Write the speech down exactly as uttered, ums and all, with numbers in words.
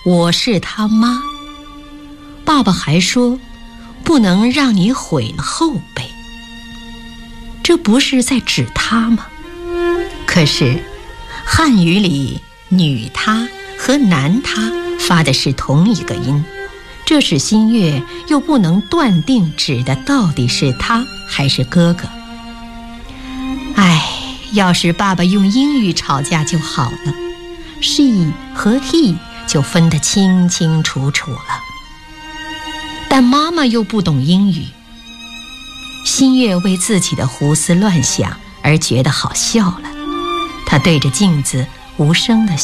我是他妈。爸爸还说不能让你毁了后辈，这不是在指他吗？可是汉语里女他和男他发的是同一个音，这使新月又不能断定指的到底是他还是哥哥。唉，要是爸爸用英语吵架就好了， she 和 he 就分得清清楚楚了。但妈妈又不懂英语，新月为自己的胡思乱想而觉得好笑了。她对着镜子无声地